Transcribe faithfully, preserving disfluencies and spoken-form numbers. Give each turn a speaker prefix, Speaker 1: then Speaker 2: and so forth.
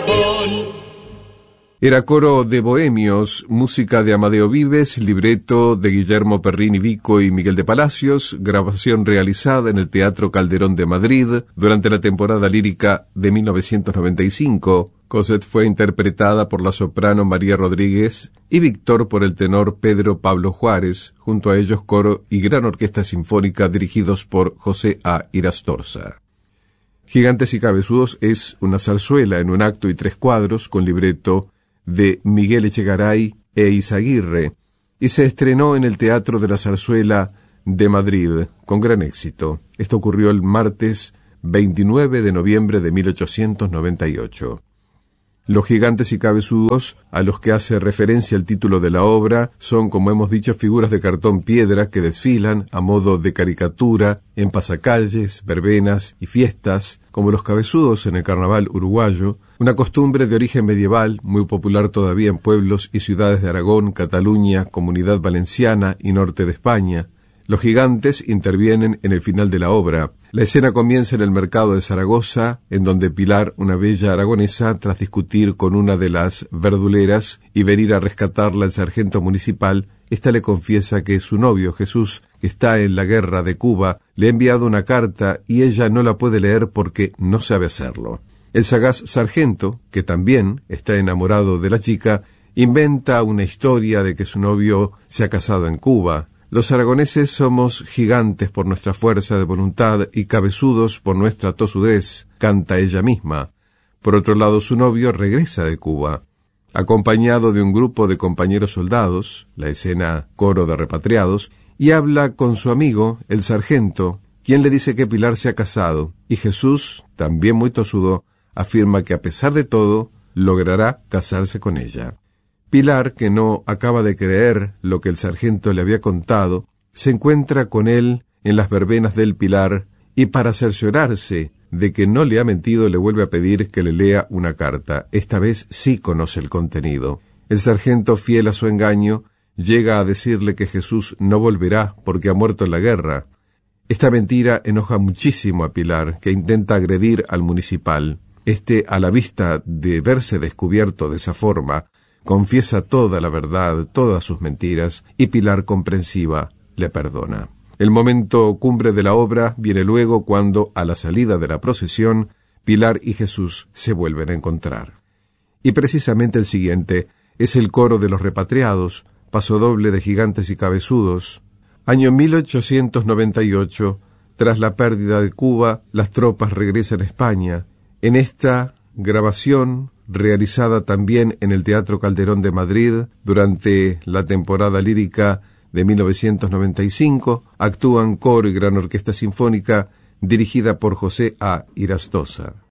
Speaker 1: cajón.
Speaker 2: Era coro de bohemios, música de Amadeo Vives, libreto de Guillermo Perrini Vico y Miguel de Palacios, grabación realizada en el Teatro Calderón de Madrid durante la temporada lírica de mil novecientos noventa y cinco. Cosette fue interpretada por la soprano María Rodríguez y Víctor por el tenor Pedro Pablo Juárez, junto a ellos coro y gran orquesta sinfónica dirigidos por José A. Irastorza. Gigantes y Cabezudos es una zarzuela en un acto y tres cuadros con libreto de Miguel Echegaray e Izaguirre, y se estrenó en el Teatro de la Zarzuela de Madrid, con gran éxito. Esto ocurrió el martes veintinueve de noviembre de mil ochocientos noventa y ocho. Los gigantes y cabezudos, a los que hace referencia el título de la obra, son, como hemos dicho, figuras de cartón piedra que desfilan a modo de caricatura en pasacalles, verbenas y fiestas, como los cabezudos en el carnaval uruguayo, una costumbre de origen medieval, muy popular todavía en pueblos y ciudades de Aragón, Cataluña, Comunidad Valenciana y norte de España. Los gigantes intervienen en el final de la obra. La escena comienza en el mercado de Zaragoza, en donde Pilar, una bella aragonesa, tras discutir con una de las verduleras y venir a rescatarla el sargento municipal, ésta le confiesa que su novio, Jesús, que está en la guerra de Cuba, le ha enviado una carta y ella no la puede leer porque no sabe hacerlo. El sagaz sargento, que también está enamorado de la chica, inventa una historia de que su novio se ha casado en Cuba. Los aragoneses somos gigantes por nuestra fuerza de voluntad y cabezudos por nuestra tosudez, canta ella misma. Por otro lado, su novio regresa de Cuba, acompañado de un grupo de compañeros soldados, la escena coro de repatriados, y habla con su amigo, el sargento, quien le dice que Pilar se ha casado, y Jesús, también muy tosudo, afirma que a pesar de todo, logrará casarse con ella. Pilar, que no acaba de creer lo que el sargento le había contado, se encuentra con él en las verbenas del Pilar y para cerciorarse de que no le ha mentido le vuelve a pedir que le lea una carta. Esta vez sí conoce el contenido. El sargento, fiel a su engaño, llega a decirle que Jesús no volverá porque ha muerto en la guerra. Esta mentira enoja muchísimo a Pilar, que intenta agredir al municipal. Este, a la vista de verse descubierto de esa forma, confiesa toda la verdad, todas sus mentiras, y Pilar, comprensiva, le perdona. El momento cumbre de la obra viene luego cuando, a la salida de la procesión, Pilar y Jesús se vuelven a encontrar. Y precisamente el siguiente es el coro de los repatriados, pasodoble de Gigantes y Cabezudos. Año mil ochocientos noventa y ocho, tras la pérdida de Cuba, las tropas regresan a España. En esta grabación, realizada también en el Teatro Calderón de Madrid durante la temporada lírica de mil novecientos noventa y cinco, actúan coro y gran orquesta sinfónica dirigida por José A. Irastorza.